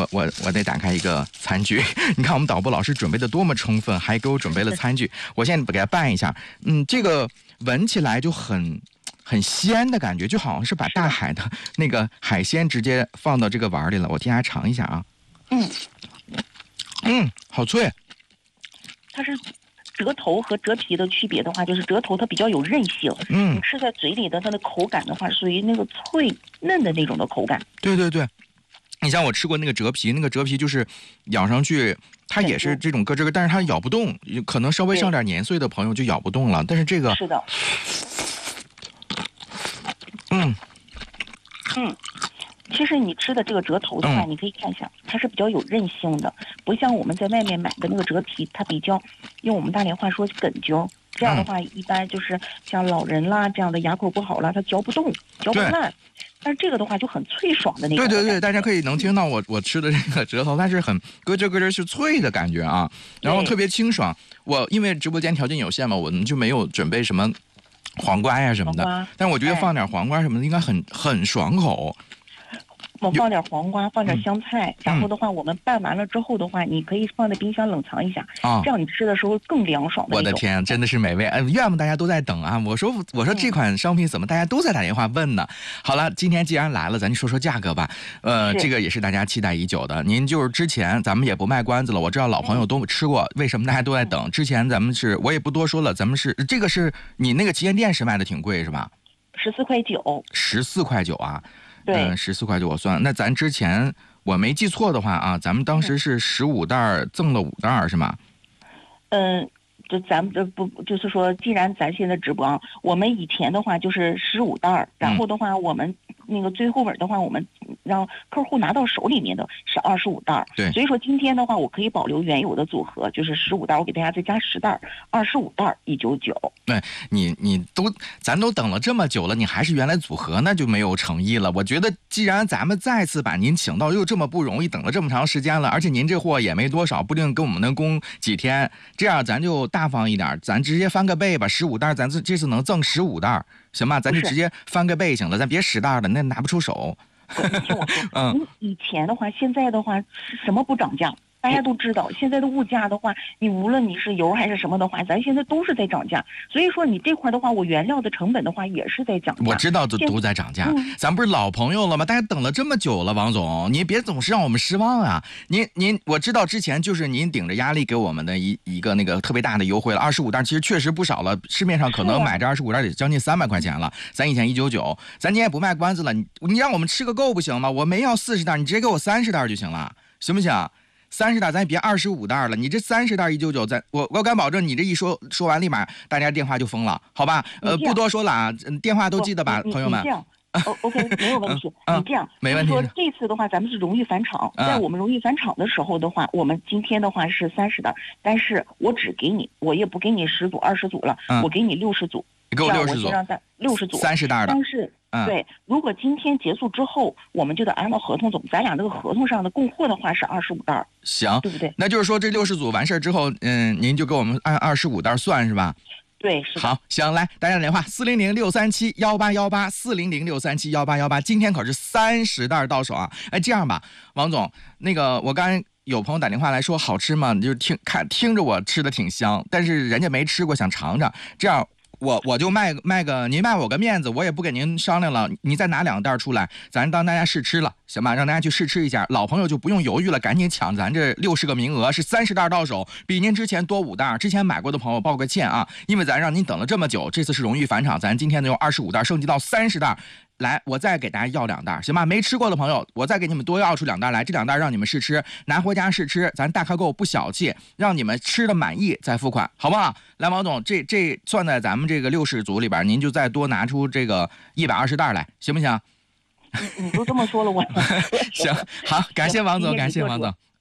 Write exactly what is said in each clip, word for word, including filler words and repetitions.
我我我得打开一个餐具。你看我们导播老师准备的多么充分，还给我准备了餐具。我现在给它拌一下，嗯，这个闻起来就很很鲜的感觉，就好像是把大海的那个海鲜直接放到这个碗里了。我替大家尝一下啊。 嗯嗯，好脆。 它是折头和折皮的区别的话，就是折头它比较有韧性， 嗯， 你吃在嘴里的它的口感的话，属于那个脆嫩的那种的口感。 对对对，你像我吃过那个折皮，那个折皮就是咬上去，它也是这种咯吱咯，但是它咬不动，可能稍微上点年岁的朋友就咬不动了。但是这个是的， 嗯嗯。其实你吃的这个折头的话， 嗯、 你可以看一下，它是比较有韧性的，不像我们在外面买的那个折皮，它比较用我们大连话说梗揪。这样的话，一般就是像老人啦这样的牙口不好啦，它嚼不动，嚼不烂。但是这个的话就很脆爽的那种。 对对对，大家可以能听到我我吃的这个折头，它是很咯吱咯吱是脆的感觉啊，然后特别清爽。我因为直播间条件有限嘛，我们就没有准备什么黄瓜呀什么的，但我觉得放点黄瓜什么的应该很很爽口。 我放点黄瓜，放点香菜，嗯、然后的话，我们拌完了之后的话，你可以放在冰箱冷藏一下，啊，这样你吃的时候更凉爽的。 我的天，真的是美味！哎，愿不大家都在等啊！我说我说这款商品怎么大家都在打电话问呢？好了，今天既然来了，咱就说说价格吧。呃，这个也是大家期待已久的。您就是之前咱们也不卖关子了，我知道老朋友都吃过，为什么大家都在等？之前咱们是我也不多说了，咱们是这个是你那个旗舰店是卖的挺贵是吧？ 十四块九。 十四块九啊。 嗯， 十四块九我算，那咱之前我没记错的话啊，咱们当时是十五袋赠了五袋是吗？ 嗯，就咱们这不就是说，既然咱现在直播啊，我们以前的话就是十五袋，然后的话我们那个最后尾的话，我们让客户拿到手里面的是二十五袋。 对， 所以说今天的话，我可以保留原有的组合，就是十五袋，我给大家再加十袋，二十五袋一九九。 对，你你都咱都等了这么久了，你还是原来组合，那就没有诚意了。我觉得既然咱们再次把您请到，又这么不容易，等了这么长时间了，而且您这货也没多少，不定跟我们能供几天，这样咱就大方一点，咱直接翻个倍吧，十五袋，咱这这次能赠十五袋，行吧？咱就直接翻个倍行了，咱别十袋了，那拿不出手。 你听我说，嗯，以前的话，现在的话，什么不涨价？大家都知道，现在的物价的话，你无论你是油还是什么的话，咱现在都是在涨价。所以说你这块的话，我原料的成本的话也是在涨价。 我知道都都在涨价，嗯、咱不是老朋友了吗？大家等了这么久了，王总，您别总是让我们失望啊！您您，我知道之前就是您顶着压力给我们的一一个那个特别大的优惠了，二十五袋，其实确实不少了，市面上可能买这二十五袋得将近三百块钱了，咱以前一九九，咱今天也不卖关子了，你你让我们吃个够不行吗？我没要四十袋，你直接给我三十袋就行了，行不行？三十袋咱也别二十五袋了，你这三十袋一九九，咱我我敢保证，你这一说说完立马大家电话就疯了，好吧？呃，不多说了啊，电话都记得吧，朋友们。 这样，O OK 没有问题。你这样， 没问题。 说这次的话，咱们是荣誉返场，在我们荣誉返场的时候的话，我们今天的话是三十袋，但是我只给你，我也不给你十组、二十组了，我给你六十组。 你给我六十组， 六十组， 三十袋的。 但是。嗯、对，如果今天结束之后，我们就得按照合同走。咱俩这个合同上的供货的话是二十五袋， 行， 对不对？ 那就是说这六十组完事儿之后，嗯，您就给我们按二十五袋算是吧？ 对，是的。 好，行，来，大家打电话四零零六三七幺八幺八，四零零六三七幺八幺八，今天可是三十袋到手啊！哎，这样吧，王总，那个我刚才有朋友打电话来说好吃吗？你就听看听着我吃的挺香，但是人家没吃过，想尝尝，这样。我我就卖卖个，您卖我个面子，我也不跟您商量了，你再拿两袋出来，咱当大家试吃了，行吧？让大家去试吃一下，老朋友就不用犹豫了，赶紧抢咱这六十个名额，是三十袋到手，比您之前多五袋。之前买过的朋友抱个歉啊，因为咱让您等了这么久，这次是荣誉返场，咱今天呢用二十五袋升级到三十袋。来，我再给大家要两袋，行吧？没吃过的朋友，我再给你们多要出两袋来，这两袋让你们试吃，拿回家试吃，咱大客购不小气，让你们吃的满意再付款，好不好？来，王总，这这算在咱们这个六十组里边，您就再多拿出这个一百二十袋来，行不行？ 你你都这么说了，我行，好，感谢王总，感谢王总，啊。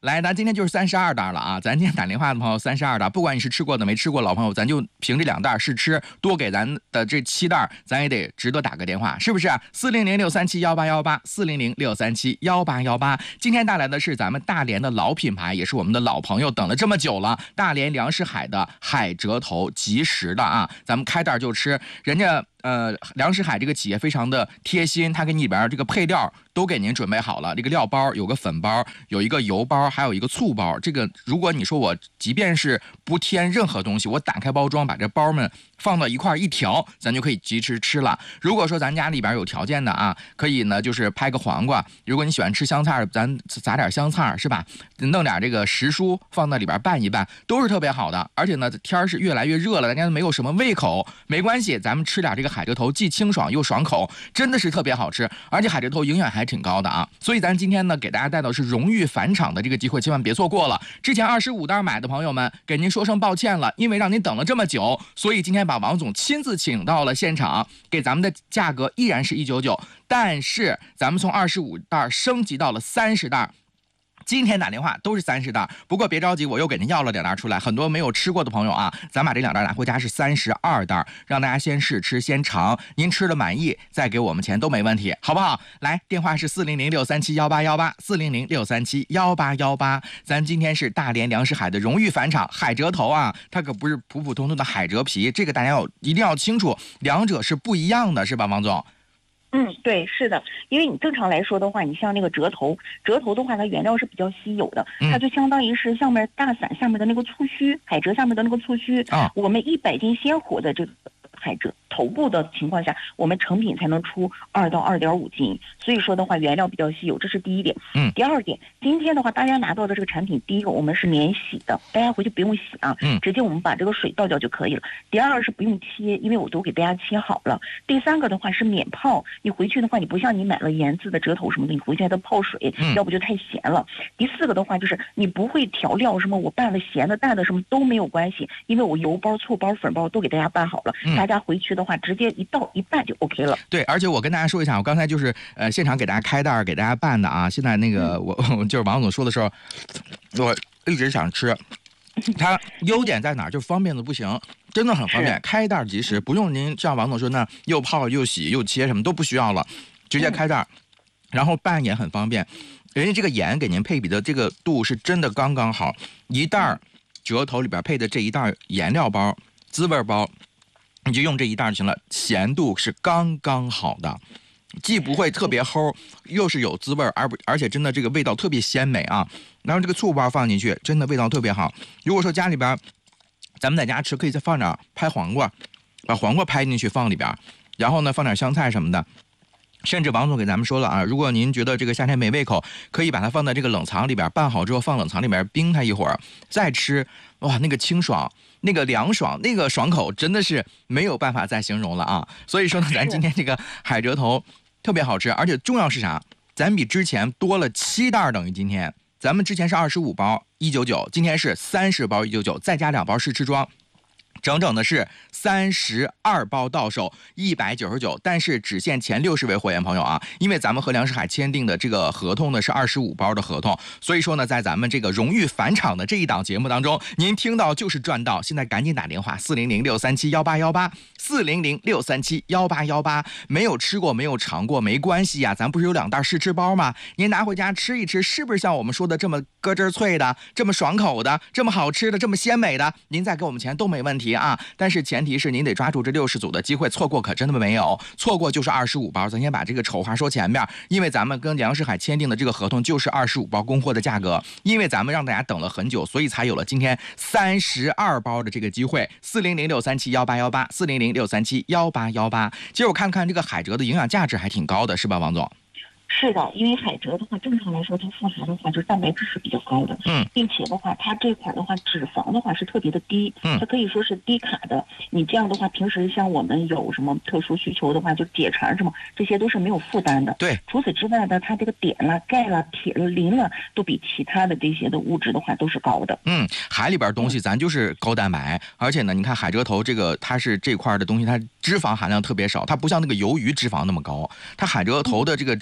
来，咱今天就是三十二袋了啊！咱今天打电话的朋友三十二袋，不管你是吃过的没吃过，老朋友，咱就凭这两袋试吃，多给咱的这七袋，咱也得值得打个电话，是不是？四零零六三七幺八幺八，四零零六三七幺八幺八。今天带来的是咱们大连的老品牌，也是我们的老朋友，等了这么久了，大连粮食海的海蜇头，即食的啊，咱们开袋就吃，人家。呃，粮食海这个企业非常的贴心，它给你里边这个配料都给您准备好了。这个料包有个粉包，有一个油包，还有一个醋包。这个如果你说我即便是不添任何东西，我打开包装把这包们放到一块一调，咱就可以即吃吃了。如果说咱家里边有条件的啊，可以呢就是拍个黄瓜。如果你喜欢吃香菜，咱撒点香菜是吧？弄点这个时蔬放在里边拌一拌，都是特别好的。而且呢，天儿是越来越热了，大家没有什么胃口，没关系，咱们吃点这个海蜇头，既清爽又爽口，真的是特别好吃。而且海蜇头营养还挺高的啊，所以咱今天呢给大家带到是荣誉返场的这个机会，千万别错过了。之前二十五袋买的朋友们，给您说声抱歉了，因为让您等了这么久，所以今天把王总亲自请到了现场，给咱们的价格依然是一九九，但是咱们从二十五袋升级到了三十袋。今天打电话都是三十袋，不过别着急，我又给您要了两袋出来。很多没有吃过的朋友啊，咱把这两袋拿回家是三十二袋，让大家先试吃先尝，您吃的满意再给我们钱都没问题，好不好？来，电话是四零零六三七幺八幺八，四零零六三七幺八幺八。咱今天是大连粮食海的荣誉返场，海蜇头啊，它可不是普普通通的海蜇皮，这个大家要一定要清楚，两者是不一样的，是吧，王总？ 嗯，对，是的，因为你正常来说的话，你像那个蜇头，蜇头的话，它原料是比较稀有的，它就相当于是上面大伞下面的那个醋须，海蜇下面的那个醋须啊。我们一百斤鲜活的这个海蜇头部的情况下，我们成品才能出二到二点五斤，所以说的话，原料比较稀有，这是第一点。嗯，第二点，今天的话，大家拿到的这个产品，第一个我们是免洗的，大家回去不用洗啊，嗯，直接我们把这个水倒掉就可以了。第二是不用切，因为我都给大家切好了。第三个的话是免泡，你回去的话，你不像你买了盐渍的蜇头什么的，你回去还得泡水，要不就太咸了。第四个的话就是你不会调料什么，我拌了咸的、淡的什么都没有关系，因为我油包、醋包、粉包都给大家拌好了，嗯、大家回去的话直接一倒一拌就 OK 了。 对，而且我跟大家说一下，我刚才就是呃现场给大家开袋给大家拌的啊。现在那个我、嗯、就是王总说的时候，我一直想吃。它优点在哪儿？就方便的不行，真的很方便，开袋即食，不用您像王总说那又泡又洗又切什么都不需要了，直接开袋，然后拌也很方便。人家这个盐给您配比的这个度是真的刚刚好，一袋蜇头里边配的这一袋颜料包、滋味包，你就用这一袋就行了，咸度是刚刚好的。既不会特别齁，又是有滋味，而不而且真的这个味道特别鲜美啊。然后这个醋包放进去，真的味道特别好。如果说家里边，咱们在家吃，可以再放点拍黄瓜，把黄瓜拍进去放里边，然后呢放点香菜什么的。甚至王总给咱们说了啊，如果您觉得这个夏天没胃口，可以把它放在这个冷藏里边，拌好之后放冷藏里边冰它一会儿再吃，哇，那个清爽，那个凉爽，那个爽口真的是没有办法再形容了啊。所以说呢，咱今天这个海蜇头特别好吃，而且重要是啥？咱比之前多了七袋，等于今天咱们之前是二十五包一九九，今天是三十包一九九，再加两包试吃装。整整的是三十二包到手一百九十九，但是只限前六十位会员朋友啊，因为咱们和粮食海签订的这个合同呢是二十五包的合同，所以说呢，在咱们这个荣誉返场的这一档节目当中，您听到就是赚到。现在赶紧打电话四零零六三七幺八幺八，四零零六三七幺八幺八，没有吃过没有尝过没关系呀、啊，咱不是有两袋试吃包吗？您拿回家吃一吃，是不是像我们说的这么咯吱脆的，这么爽口的，这么好吃的，这么鲜美的？您再给我们钱都没问题啊，但是前提是您得抓住这六十组的机会，错过可真的没有，错过就是二十五包。咱先把这个丑话说前面，因为咱们跟粮食海签订的这个合同就是二十五包供货的价格，因为咱们让大家等了很久，所以才有了今天三十二包的这个机会。四零零六三七幺八幺八，四零零六三七幺八幺八。其实我看看这个海蜇的营养价值还挺高的，是吧，王总？ 是的，因为海蜇的话，正常来说它富含的话就是蛋白质是比较高的，嗯，并且的话，它这块的话脂肪的话是特别的低，嗯，它可以说是低卡的。你这样的话，平时像我们有什么特殊需求的话，就解馋什么，这些都是没有负担的。 对， 除此之外呢，它这个碘了、钙了、铁了、磷了，都比其他的这些的物质的话都是高的。 嗯，海里边东西咱就是高蛋白，而且呢，你看海蜇头这个它是这块的东西，它脂肪含量特别少，它不像那个鱿鱼脂肪那么高，它海蜇头的这个脂肪。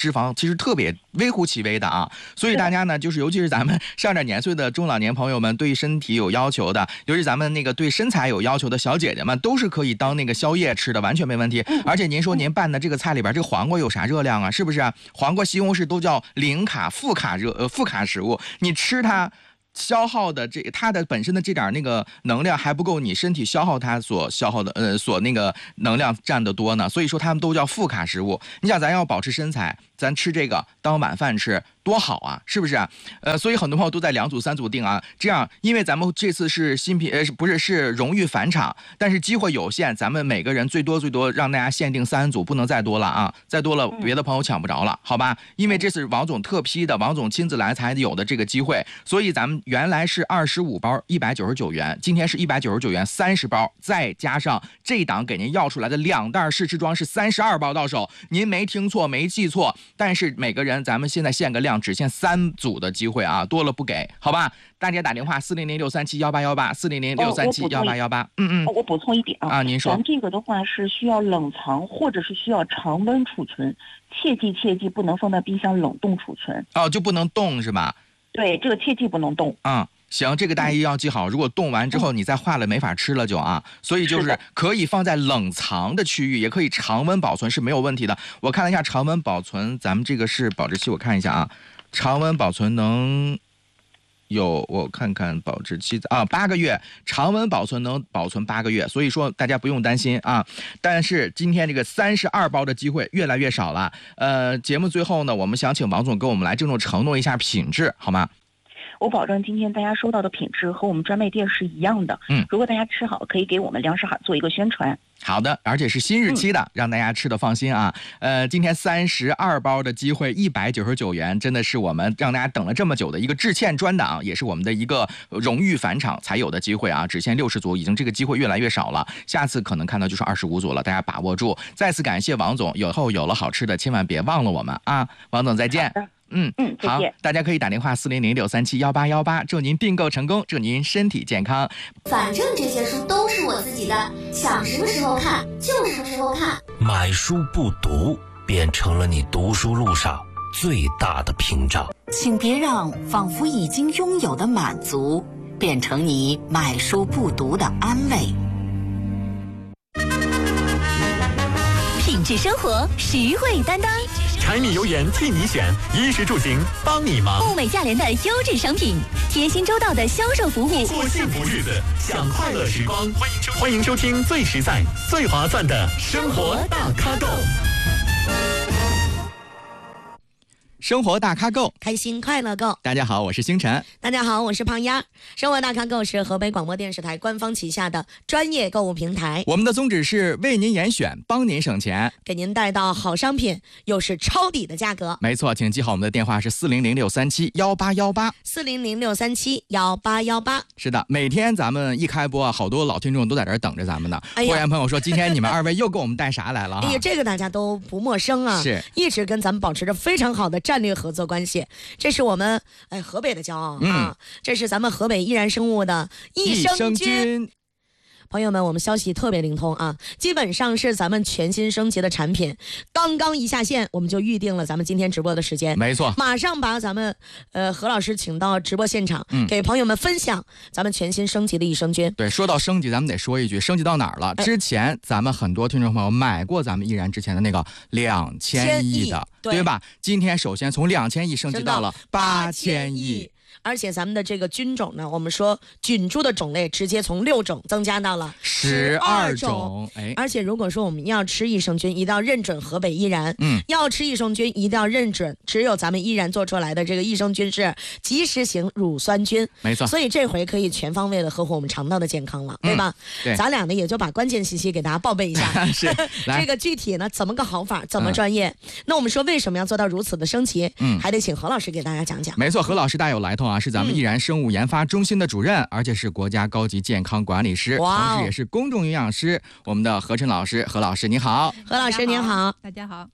其实特别微乎其微的啊。所以大家呢，就是尤其是咱们上点年岁的中老年朋友们，对于身体有要求的，尤其咱们那个对身材有要求的小姐姐们，都是可以当那个宵夜吃的，完全没问题。而且您说您拌的这个菜里边，这个黄瓜有啥热量啊？是不是啊？黄瓜、西红柿都叫零卡、负卡热呃负卡食物，你吃它。消耗的这它的本身的这点那个能量还不够你身体消耗它所消耗的呃所那个能量占得多呢，所以说它们都叫负卡食物。你想咱要保持身材，咱吃这个当晚饭吃多好啊，是不是啊？呃，所以很多朋友都在两组三组定啊，这样因为咱们这次是新品呃不是是荣誉返场，但是机会有限，咱们每个人最多最多让大家限定三组，不能再多了啊，再多了别的朋友抢不着了，好吧？因为这是王总特批的，王总亲自来才有的这个机会，所以咱们原来是二十五包一百九十九元，今天是一百九十九元三十包，再加上这档给您要出来的两袋试吃装是三十二包到手，您没听错没记错，但是每个人咱们现在限个量，只限三组的机会啊，多了不给，好吧？大家打电话四零零六三七幺八幺八四零零六三七幺八幺八。嗯嗯， 我补充一点啊， 啊，您说， 咱这个的话是需要冷藏或者是需要常温储存，切记切记不能放在冰箱冷冻储存。 哦，就不能冻是吧？ 对，这个切记不能冻。 嗯。行，这个大家一定要记好。如果冻完之后你再化了，没法吃了就啊。所以就是可以放在冷藏的区域，也可以常温保存是没有问题的。我看了一下常温保存，咱们这个是保质期，我看一下啊，常温保存能有我看看保质期啊，八个月，常温保存能保存八个月，所以说大家不用担心啊。但是今天这个三十二包的机会越来越少了。呃，节目最后呢，我们想请王总跟我们来郑重承诺一下品质，好吗？ 我保证今天大家收到的品质和我们专卖店是一样的。 嗯， 如果大家吃好，可以给我们粮食海做一个宣传。 好的，而且是新日期的，嗯、让大家吃的放心啊。呃，今天三十二包的机会一百九十九元，真的是我们让大家等了这么久的一个致歉专档，也是我们的一个荣誉返场才有的机会啊。只限六十组，已经这个机会越来越少了，下次可能看到就是二十五组了，大家把握住。再次感谢王总，以后有了好吃的，千万别忘了我们啊。王总再见。嗯嗯， 好，大家可以打电话四零零六三七幺八幺八，祝您订购成功，祝您身体健康。 反正这些书都是我自己的，想什么时候看就什么时候看。 买书不读，变成了你读书路上最大的屏障。 请别让仿佛已经拥有的满足，变成你买书不读的安慰。 品质生活，实惠担当。 柴米油盐替你选，衣食住行帮你忙。 物美价廉的优质商品，贴心周到的销售服务， 过幸福日子，享快乐时光。欢迎收欢迎收听最实在、最划算的生活大咖购。 生活大咖购， 开心快乐购。 大家好，我是星辰。 大家好，我是胖丫。生活大咖购是河北广播电视台官方旗下的专业购物平台。 我们的宗旨是为您严选，帮您省钱， 给您带到好商品，又是抄底的价格。 没错，请记好我们的电话是四零零六三七幺八幺八， 四零零六三七幺八幺八。 是的，每天咱们一开播啊，好多老听众都在这儿等着咱们呢。 哎呀， 会员朋友说，今天你们二位又给我们带啥来了？ 哎呀，这个大家都不陌生啊， 是一直跟咱们保持着非常好的战略合作关系。这是我们哎河北的骄傲、嗯、啊！这是咱们河北易然生物的益生菌。朋友们，我们消息特别灵通啊，基本上是咱们全新升级的产品，刚刚一下线，我们就预定了咱们今天直播的时间。 没错， 马上把咱们呃何老师请到直播现场、嗯，给朋友们分享咱们全新升级的益生菌。 对，说到升级，咱们得说一句，升级到哪儿了？之前咱们很多听众朋友买过咱们易然之前的那个两千亿的，对, 对吧？今天首先从两千亿升级到了八千亿。 而且咱们的这个菌种呢，我们说菌株的种类直接从六种增加到了十二种。哎， 而且如果说我们要吃益生菌，一定要认准河北易然。 嗯， 要吃益生菌一定要认准，只有咱们易然做出来的这个益生菌是即时型乳酸菌。 没错， 所以这回可以全方位的呵护我们肠道的健康了，嗯、对吧？ 对， 咱俩呢也就把关键信息给大家报备一下。 是， 这个具体呢怎么个好法，怎么专业？嗯、那我们说为什么要做到如此的升级？嗯，还得请何老师给大家讲讲。 没错，何老师大有来头啊，是咱们易然生物研发中心的主任，而且是国家高级健康管理师， 同时也是公众营养师。我们的何晨老师，何老师你好。 何老师您好， 大家好。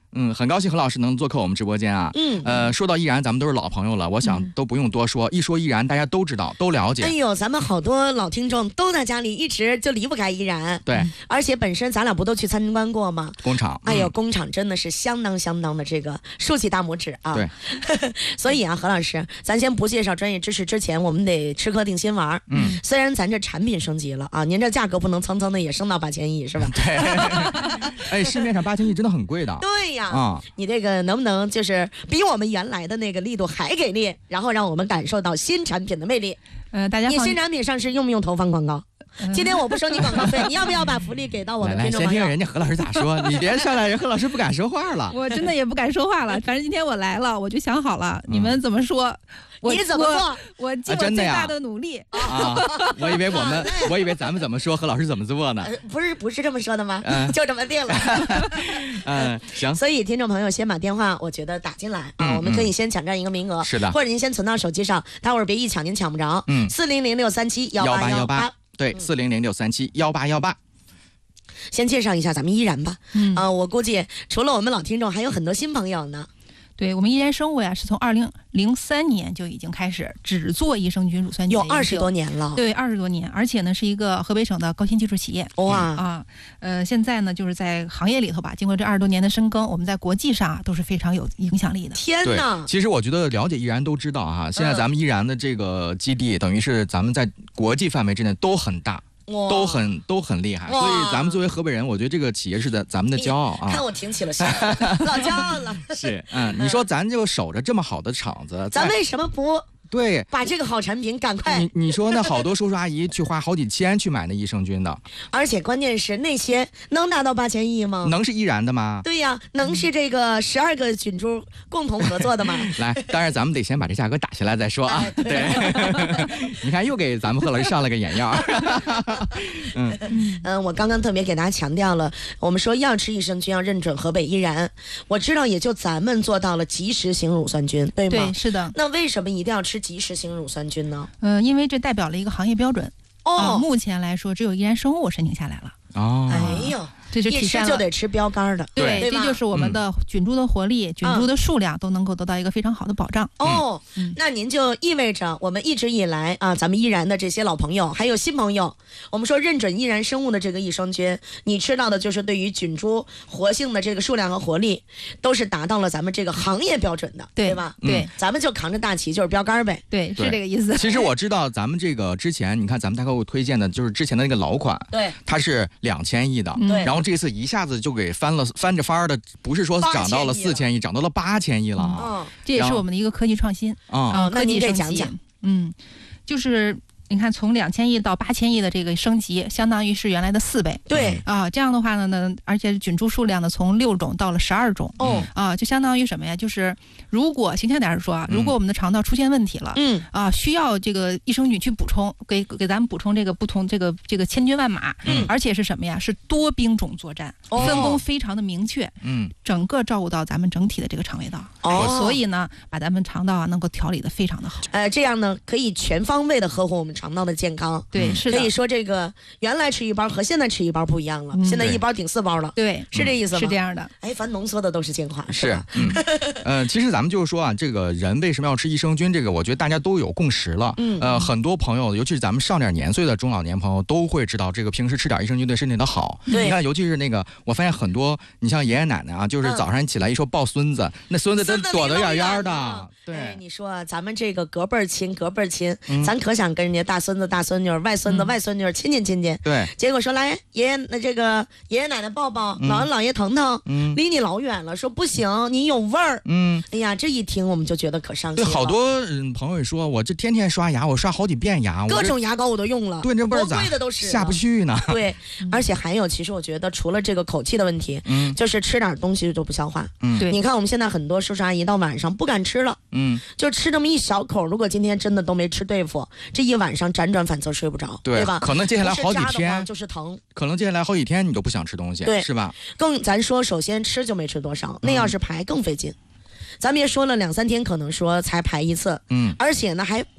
嗯，很高兴何老师能做客我们直播间啊。 嗯， 呃，说到易然，咱们都是老朋友了，我想都不用多说，一说易然，大家都知道，都了解。 哎呦，咱们好多老听众都在家里一直就离不开易然。 对， 而且本身咱俩不都去参观过吗？ 工厂， 哎呦， 嗯、 工厂真的是相当相当的这个竖起大拇指啊。 对， 所以啊，何老师，咱先不介绍专业知识之前，我们得吃颗定心丸。 嗯， 虽然咱这产品升级了啊，您这价格不能蹭蹭的也升到八千亿是吧？ 对。哎，市面上八千亿真的很贵的。 对呀， 啊、 你这个能不能就是比我们原来的那个力度还给力，然后让我们感受到新产品的魅力？ 呃，大家你新产品上市用不用投放广告？今天我不收你广告费，你要不要把福利给到我们听众朋友？ 来来，先听人家何老师咋说，你别上来，人何老师不敢说话了。 我真的也不敢说话了，反正今天我来了，我就想好了，你们怎么说？我你怎么做？ 我尽我最大的努力。 啊，我以为我们，我以为咱们怎么说，何老师怎么做呢？ 呃、不是不是这么说的吗？ 嗯、 就这么定了。 嗯，行。 所以听众朋友先把电话，我觉得打进来啊， 嗯、 我们可以先抢占一个名额。 是的。 或者您先存到手机上，待会儿别一抢您抢不着。 嗯。 四零零六三七幺八幺八。 对，四零零六三七幺八幺八。 先介绍一下咱们依然吧。 嗯啊、呃，我估计除了我们老听众，还有很多新朋友呢。 对，我们依然生物呀，是从二零零三年就已经开始只做益生菌乳酸菌， 有二十多年了。 对，二十多年，而且呢是一个河北省的高新技术企业。 哇啊，呃，现在呢就是在行业里头吧，经过这二十多年的深耕，我们在国际上啊都是非常有影响力的。 天哪！ 其实我觉得了解依然都知道哈，现在咱们依然的这个基地，嗯、等于是咱们在国际范围之内都很大。都很都很厉害，所以咱们作为河北人，我觉得这个企业是咱咱们的骄傲啊！ 看我挺起了身，老骄傲了。 是，嗯，你说咱就守着这么好的厂子， 咱为什么不？ 对， 把这个好产品赶快。 你你说那好多叔叔阿姨去花好几千去买那益生菌的， 而且关键是那些能达到八千亿吗？ 能是依然的吗？ 对呀，能是这个十二个菌株共同合作的吗？ 来，当然咱们得先把这价格打下来再说啊。哎、对，你看又给咱们何老师上了个眼药。 嗯嗯，我刚刚特别给大家强调了，我们说要吃益生菌要认准河北依然，我知道也就咱们做到了即食型乳酸菌，对吗？ 对，是的。 那为什么一定要吃即食型乳酸菌呢？ 呃，因为这代表了一个行业标准。 哦、 呃，目前来说，只有依然生物申请下来了。 哦， 哎呦。 这就体现了一吃就得吃标杆的， 对， 对这就是我们的菌株的活力、嗯、菌株的数量都能够得到一个非常好的保障。 哦、嗯，那您就意味着我们一直以来啊，咱们依然的这些老朋友还有新朋友，我们说认准依然生物的这个益生菌，你吃到的就是对于菌株活性的这个数量和活力，都是达到了咱们这个行业标准的， 对, 对吧？ 对、 嗯，咱们就扛着大旗就是标杆呗。 对，是这个意思。 其实我知道咱们这个之前，你看咱们大客户推荐的就是之前的那个老款， 对， 它是两千亿的， 对、嗯， 然后这次一下子就给翻了，翻着翻的，不是说涨到了四千亿，涨到了八千亿了啊！ 嗯， 这也是我们的一个科技创新啊、 嗯。那您得讲讲， 嗯，就是你看从两千亿到八千亿的这个升级，相当于是原来的四倍。 对啊，这样的话呢，呢，而且菌株数量呢从六种到了十二种。 哦啊，就相当于什么呀？就是如果形象点说啊，如果我们的肠道出现问题了， 嗯啊，需要这个益生菌去补充，给给咱们补充这个不同这个这个千军万马， 嗯， 而且是什么呀？是多兵种作战， 哦、 分工非常的明确， 嗯， 整个照顾到咱们整体的这个肠胃道。 哦， 所以呢，把咱们肠道啊能够调理的非常的好。 呃，这样呢可以全方位的呵护我们肠道的健康。 对，是的。 可以说这个原来吃一包和现在吃一包不一样了， 嗯、 现在一包顶四包了。 对， 是这意思吗？ 是这样的。 哎，凡浓缩的都是精华， 是吧？ 嗯，呃，其实咱们就是说啊，这个人为什么要吃益生菌？这个我觉得大家都有共识了。 嗯， 呃，很多朋友，尤其是咱们上点年岁的中老年朋友，都会知道这个平时吃点益生菌对身体的好。 对， 你看，尤其是那个，我发现很多，你像爷爷奶奶啊，就是早上起来一说抱孙子，嗯、那孙子都躲得远远的。对、 哎，你说咱们这个隔辈儿亲，隔辈儿亲， 嗯、 咱可想跟人家大孙子、大孙女、外孙子、嗯、外孙女亲近亲近。 对， 结果说来爷爷那这个爷爷奶奶抱抱， 嗯、 姥姥姥爷疼疼， 嗯， 离你老远了，说不行，你有味儿。 嗯， 哎呀，这一听我们就觉得可伤心了。 对，好多嗯朋友也说，我这天天刷牙，我刷好几遍牙， 各种牙膏我都用了， 对，这味儿咋贵的都是下不去呢？ 对，而且还有，其实我觉得除了这个口气的问题， 嗯， 就是吃点东西就不消化。 嗯， 对， 你看我们现在很多叔叔阿姨到晚上不敢吃了， 嗯， 就吃这么一小口，如果今天真的都没吃对付，这一晚上辗转反侧睡不着， 对, 对吧？ 可能接下来好几天就是疼， 可能接下来好几天你都不想吃东西， 对， 是吧？ 更咱说，首先吃就没吃多少，那要是排更费劲。咱们也说了两三天，可能说才排一次， 嗯， 而且呢还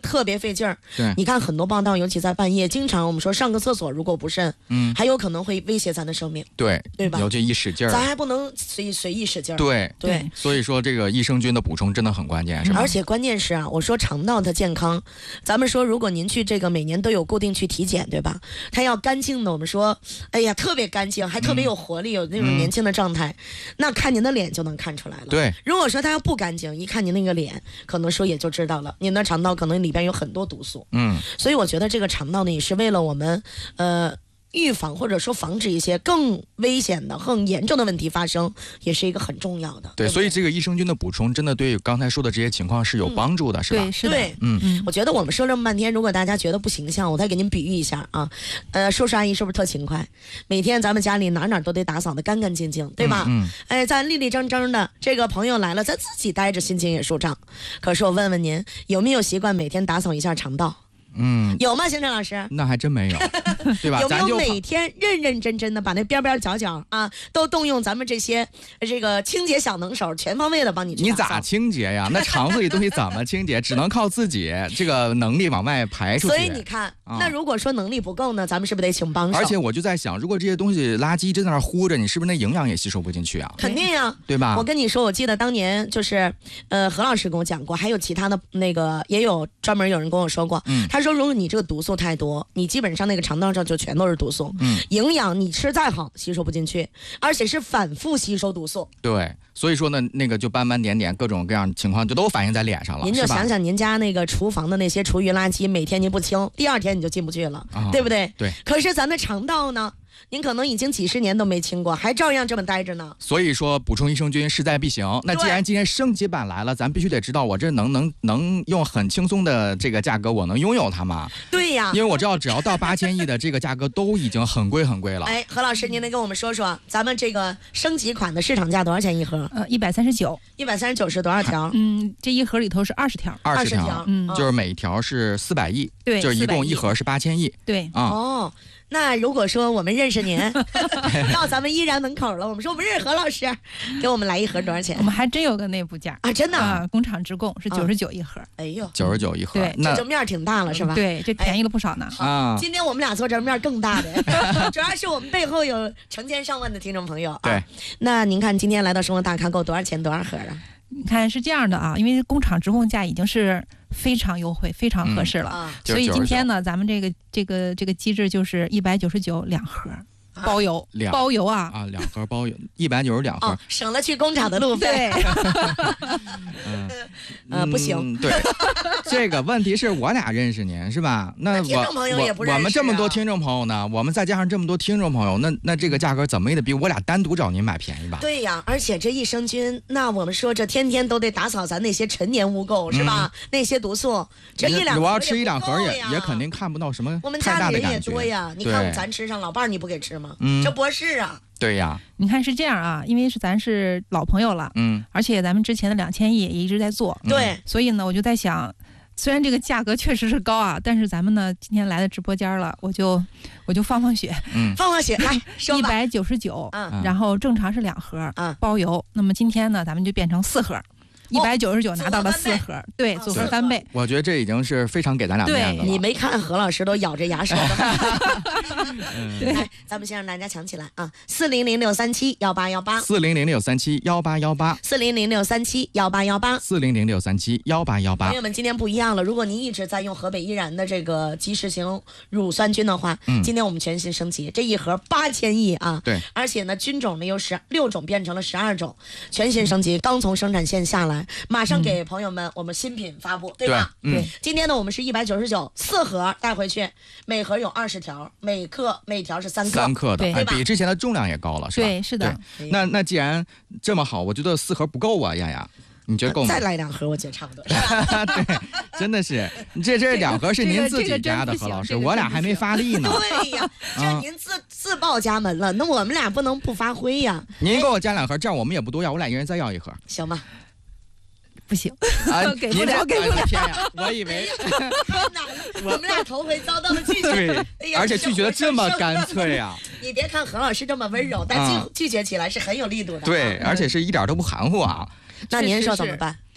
特别费劲儿。 对， 你看很多报道，尤其在半夜，经常我们说上个厕所如果不慎， 嗯， 还有可能会威胁咱的生命。 对， 对吧？ 尤其一使劲儿， 咱还不能随随意使劲儿。 对对， 所以说这个益生菌的补充真的很关键，是吧？ 而且关键是啊，我说肠道的健康，咱们说如果您去这个每年都有固定去体检，对吧？它要干净的，我们说，哎呀，特别干净，还特别有活力，嗯、有那种年轻的状态，嗯、那看您的脸就能看出来了。 对， 如果说它要不干净，一看您那个脸，可能说也就知道了，您的肠道可能里边有很多毒素。 嗯， 所以我觉得这个肠道呢，也是为了我们，呃。预防或者说防止一些更危险的、更严重的问题发生，也是一个很重要的。 对， 对对所以这个益生菌的补充真的对刚才说的这些情况是有帮助的，嗯、是吧？ 对，是的。 对， 嗯嗯，我觉得我们说这么半天，如果大家觉得不形象，我再给您比喻一下啊。呃，叔叔阿姨是不是特勤快？每天咱们家里哪哪都得打扫得干干净净，对吧？ 嗯。嗯哎，咱立立正正的，这个朋友来了，咱自己待着心情也舒畅。可是我问问您，有没有习惯每天打扫一下肠道？ 嗯， 有吗，星辰老师？ 那还真没有，对吧？ 有没有每天认认真真的把那边边角角啊，都动用咱们这些这个清洁小能手，全方位的帮你去你咋清洁呀？那肠子里东西怎么清洁？只能靠自己这个能力往外排出去。 所以你看，啊、那如果说能力不够呢，咱们是不是得请帮手？ 而且我就在想，如果这些东西垃圾真在那儿糊着，你是不是那营养也吸收不进去啊？ 肯定呀， 对吧？ 我跟你说，我记得当年就是，呃，何老师跟我讲过，还有其他的那个也有专门有人跟我说过， 嗯， 他说如果你这个毒素太多，你基本上那个肠道上就全都是毒素， 嗯， 营养你吃再好吸收不进去，而且是反复吸收毒素。 对，所以说呢，那个就斑斑点点各种各样的情况就都反映在脸上了。 您就想想您家那个厨房的那些厨余垃圾，每天您不清，第二天你就进不去了， 啊、 对不对？ 对。 可是咱的肠道呢？您可能已经几十年都没清过，还照样这么待着呢。 所以说补充益生菌势在必行。那既然今天升级版来了，咱必须得知道我这能能能用很轻松的这个价格我能拥有它吗？ 对呀， 因为我知道只要到八千亿的这个价格都已经很贵很贵了。 哎，何老师，您能跟我们说说咱们这个升级款的市场价多少钱一盒？ 呃，一百三十九。 一百三十九是多少条？ 嗯，这一盒里头是二十条。 二十条， 嗯， 就是每一条是四百亿。 对， 就是一共一盒是八千亿。 对， 啊、 嗯。哦。那如果说我们认识您，到咱们依然门口了，我们说我们认识何老师，给我们来一盒多少钱？ 我们还真有个内部价啊，真的啊，工厂直供是九十九一盒。 哎呦， 九十九一盒， 对， 这就面儿挺大了，是吧？ 对，这便宜了不少呢。 啊， 今天我们俩坐这儿面更大的，主要是我们背后有成千上万的听众朋友啊。 对， 那您看今天来到生活大咖够多少钱多少盒啊？ 你看是这样的啊，因为工厂直供价已经是非常优惠、非常合适了， 嗯啊、 所以今天呢，咱们这个这个这个机制就是一百九十九两盒。包邮， 两包邮啊啊，两盒包邮，一百九十两盒、哦， 省了去工厂的路费。 嗯， 呃，不行。 对，这个问题是我俩认识您是吧？那我听众朋友也不认识、啊、 我, 我们这么多听众朋友呢，我们再加上这么多听众朋友，那那这个价格怎么也得比我俩单独找您买便宜吧？ 对呀，而且这益生菌，那我们说这天天都得打扫咱那些陈年污垢、嗯、是吧？那些毒素，这一两盒我要吃一两盒也也肯定看不到什么我们家里人也多呀， 你看咱吃上，老伴儿你不给吃吗？ 嗯， 这不是啊。 对呀， 你看是这样啊，因为是咱是老朋友了， 嗯， 而且咱们之前的两千亿也一直在做， 对， 所以呢，我就在想，虽然这个价格确实是高啊，但是咱们呢今天来的直播间了，我就我就放放血， 嗯， 放放血，来， 一百九十九， 嗯， 然后正常是两盒， 嗯， 包邮，那么今天呢，咱们就变成四盒。一百九十九拿到了四盒，哦、对，组合翻倍。 我觉得这已经是非常给咱俩面子了。 你没看何老师都咬着牙说的。 对， 来，咱们先让大家抢起来啊！四零零六三七幺八幺八， 四零零六三七幺八幺八， 四零零六三七幺八幺八， 四零零六三七幺八幺八。 朋友们，今天不一样了。如果您一直在用河北依然的这个即食型乳酸菌的话，嗯，今天我们全新升级，这一盒八千亿啊！ 对， 而且呢，菌种呢由十六种变成了十二种，全新升级，刚从生产线下来，马上给。朋友们，我们新品发布，对吧？ 对，嗯， 今天呢，我们是一百九十九，四盒带回去，每盒有二十条，每克每条是三克， 三克的， 对， 哎，比之前的重量也高了，是吧？ 对，是的。 那那既然这么好，我觉得四盒不够啊，丫丫。你觉得够吗？ 再来两盒，我觉得差不多。 对，真的是，这这两盒是您自己家的，何老师，我俩还没发力呢。 对呀，这您自自报家门了，那我们俩不能不发挥呀。 您给我加两盒，这样我们也不多要，我俩一人再要一盒， 行吗？ 不行， 啊， 给不了，给不了！ 天呀，我以为我们俩头回遭到了拒绝， 对，而且拒绝的这么干脆啊！ 你别看何老师这么温柔，但拒拒绝起来是很有力度的。 对，而且是一点都不含糊啊。 那您说怎么办？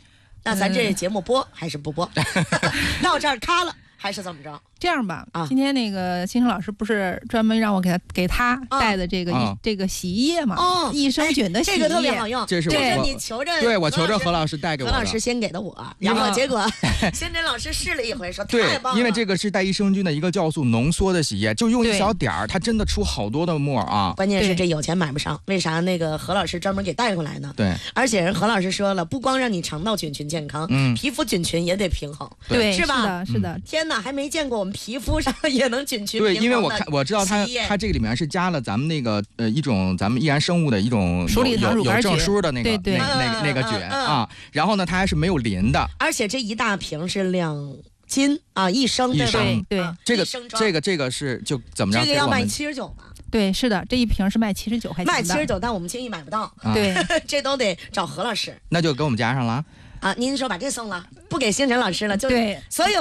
那咱这节目播还是不播？到这儿咔了。还是怎么着？ 这样吧， 啊、 今天那个新生老师不是专门让我给他给他带的这个、 啊、 这个洗衣液嘛？ 哦， 益生菌的洗衣液、 哎，这个特别好用。 这是我这你求着， 对我求着何老师带给我的。 何老师先给的我，然后结果先真老师试了一回，说太棒了。 对，因为这个是带益生菌的一个酵素浓缩的洗衣液，就用一小点儿，它真的出好多的沫啊。 关键是这有钱买不上，为啥？那个何老师专门给带过来呢？ 对， 而且人何老师说了，不光让你肠道菌群健康， 嗯， 皮肤菌群也得平衡， 对， 是吧？ 是的，是的。 天哪，还没见过我们皮肤上也能菌群平衡的。 对，因为我看我知道它它这个里面是加了咱们那个呃一种咱们易燃生物的一种鼠李糖乳有证书的那个对对那那那个菌啊，然后呢它还是没有磷的， 而且这一大瓶是两斤啊，一升对吧？ 对， 这个这个这个是就怎么着？ 这个要卖七十九吧？ 对，是的，这一瓶是卖七十九块钱的， 卖七十九，但我们轻易买不到。 对， 这都得找何老师。 那就给我们加上了啊！您说把这送了，不给星辰老师了，就对所有。